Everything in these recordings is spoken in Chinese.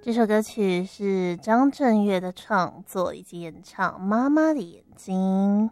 这首歌曲是张震岳的创作以及演唱《妈妈的眼睛》。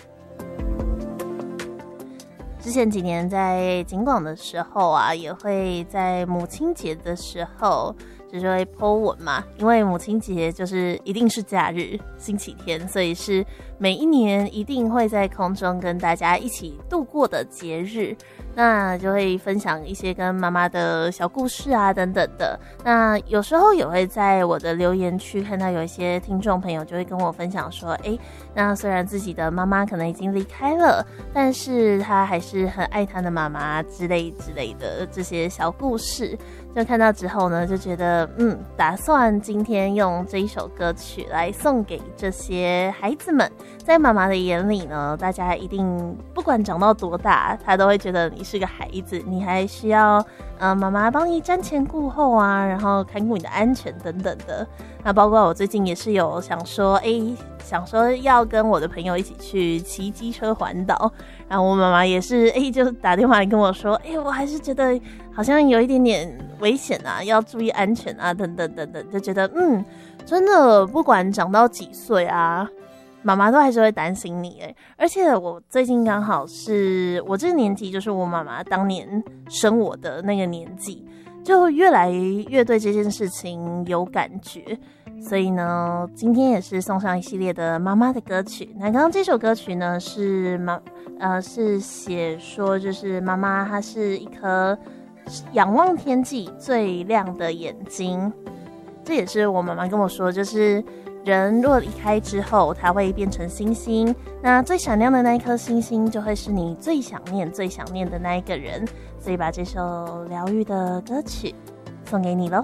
之前几年在景广的时候啊，也会在母亲节的时候就是会 po 文嘛，因为母亲节就是一定是假日，星期天，所以是每一年一定会在空中跟大家一起度过的节日。那就会分享一些跟妈妈的小故事啊等等的。那有时候也会在我的留言区看到有一些听众朋友就会跟我分享说，那虽然自己的妈妈可能已经离开了，但是他还是很爱他的妈妈之类的这些小故事。就看到之后呢，就觉得打算今天用这一首歌曲来送给这些孩子们。在妈妈的眼里呢，大家一定不管长到多大，他都会觉得你是个孩子，你还需要妈妈帮你瞻前顾后啊，然后看顾你的安全等等的。那包括我最近也是有想说要跟我的朋友一起去骑机车环岛，然后我妈妈也是就打电话来跟我说，我还是觉得好像有一点点危险啊，要注意安全啊等等等等，就觉得真的不管长到几岁啊，妈妈都还是会担心你而且我最近刚好是我这个年纪，就是我妈妈当年生我的那个年纪，就越来越对这件事情有感觉。所以呢，今天也是送上一系列的妈妈的歌曲。那刚刚这首歌曲呢是写说就是妈妈她是一颗仰望天际最亮的眼睛。这也是我妈妈跟我说，就是人若离开之后，它会变成星星，那最闪亮的那一颗星星就会是你最想念的那一个人。所以把这首疗愈的歌曲送给你咯。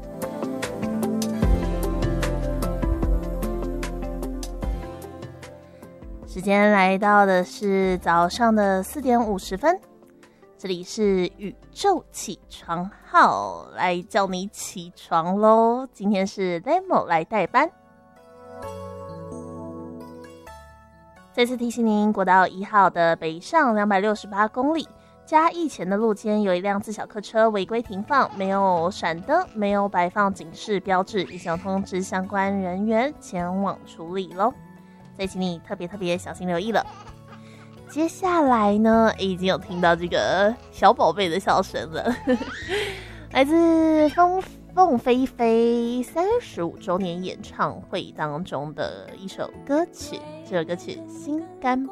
时间来到的是早上的4点50分，这里是宇宙起床号，来叫你起床咯。今天是 Lemo 来代班。再次提醒您，国道1号的北上268公里嘉义前的路肩有一辆自小客车违规停放，没有闪灯，没有摆放警示标志，已经通知相关人员前往处理咯。再请你特别小心留意了。接下来呢，已经有听到这个小宝贝的笑声了来自凤飞飞35周年演唱会当中的一首歌曲，这首歌曲心肝